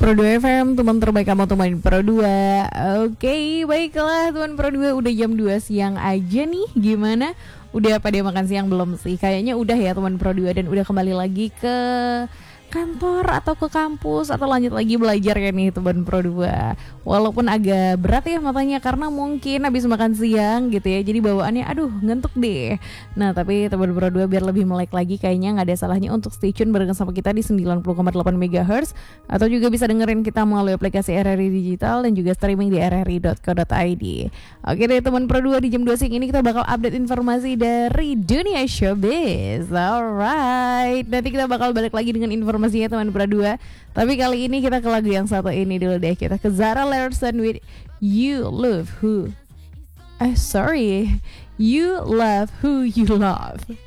Pro 2 FM, teman terbaik kamu teman Pro 2. Oke, baiklah teman Pro 2, udah jam 2 siang aja nih. Gimana? Udah pada makan siang belum sih? Kayaknya udah ya teman Pro 2, dan udah kembali lagi ke kantor atau ke kampus atau lanjut lagi belajar ya nih teman Pro 2. Walaupun agak berat ya matanya karena mungkin habis makan siang gitu ya. Jadi bawaannya aduh ngantuk deh. Nah, tapi teman Pro 2 biar lebih melek lagi kayaknya nggak ada salahnya untuk stay tune bareng sama kita di 90,8 MHz atau juga bisa dengerin kita melalui aplikasi RRI Digital dan juga streaming di rri.co.id. Oke deh teman Pro 2, di jam 2 siang ini kita bakal update informasi dari dunia showbiz. Alright, nanti kita bakal balik lagi dengan informasinya teman Pro 2. Tapi kali ini kita ke lagu yang satu ini dulu deh. Kita ke Zara Larsson with You Love Who You Love Who You Love.